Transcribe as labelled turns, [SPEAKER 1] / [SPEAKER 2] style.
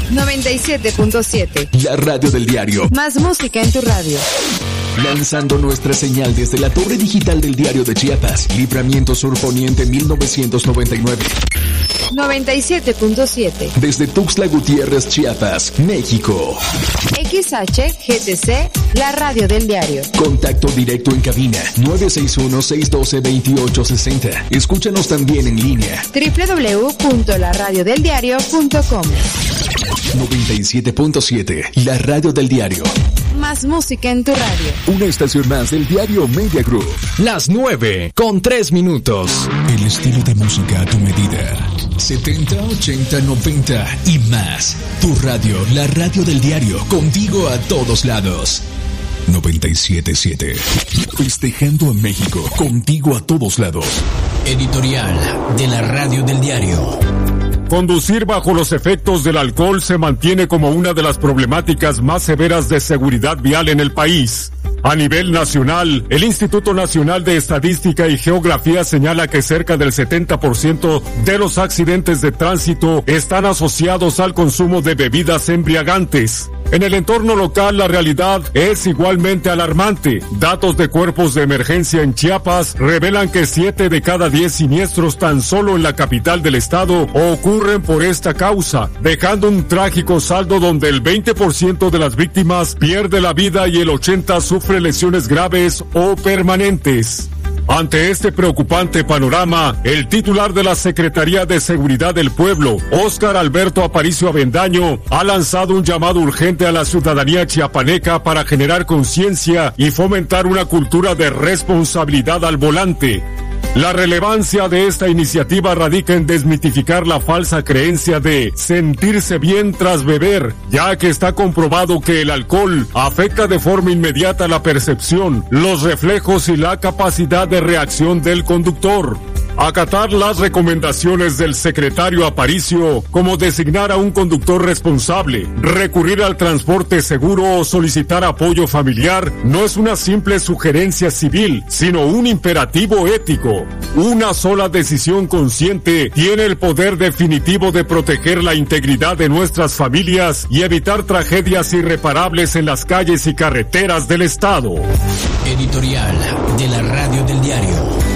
[SPEAKER 1] 97.7.
[SPEAKER 2] La radio del diario.
[SPEAKER 1] Más música en tu radio.
[SPEAKER 2] Lanzando nuestra señal desde la torre digital del Diario de Chiapas, Libramiento Sur Poniente 1999.
[SPEAKER 1] 97.7.
[SPEAKER 2] Desde Tuxtla Gutiérrez, Chiapas, México.
[SPEAKER 1] XHGTC, la radio del diario.
[SPEAKER 2] Contacto directo en cabina 961-612-2860. Escúchanos también en línea
[SPEAKER 1] www.laradiodeldiario.com.
[SPEAKER 2] 97.7, la radio del diario.
[SPEAKER 1] Más música en tu radio.
[SPEAKER 2] Una estación más del diario Media Group.
[SPEAKER 3] Las 9:03.
[SPEAKER 2] El estilo de música a tu medida. 70, 80, 90 y más. Tu radio, la radio del diario, contigo a todos lados. 97.7. Festejando a México, contigo a todos lados.
[SPEAKER 3] Editorial de la radio del diario.
[SPEAKER 4] Conducir bajo los efectos del alcohol se mantiene como una de las problemáticas más severas de seguridad vial en el país. A nivel nacional, el Instituto Nacional de Estadística y Geografía señala que cerca del 70% de los accidentes de tránsito están asociados al consumo de bebidas embriagantes. En el entorno local, la realidad es igualmente alarmante. Datos de cuerpos de emergencia en Chiapas revelan que 7 de cada 10 siniestros tan solo en la capital del estado ocurren por esta causa, dejando un trágico saldo donde el 20% de las víctimas pierde la vida y el 80% sufre lesiones graves o permanentes. Ante este preocupante panorama, el titular de la Secretaría de Seguridad del Pueblo, Óscar Alberto Aparicio Avendaño, ha lanzado un llamado urgente a la ciudadanía chiapaneca para generar conciencia y fomentar una cultura de responsabilidad al volante. La relevancia de esta iniciativa radica en desmitificar la falsa creencia de sentirse bien tras beber, ya que está comprobado que el alcohol afecta de forma inmediata la percepción, los reflejos y la capacidad de reacción del conductor. Acatar las recomendaciones del secretario Aparicio, como designar a un conductor responsable, recurrir al transporte seguro o solicitar apoyo familiar, no es una simple sugerencia civil, sino un imperativo ético. Una sola decisión consciente tiene el poder definitivo de proteger la integridad de nuestras familias y evitar tragedias irreparables en las calles y carreteras del estado.
[SPEAKER 3] Editorial de la radio del diario.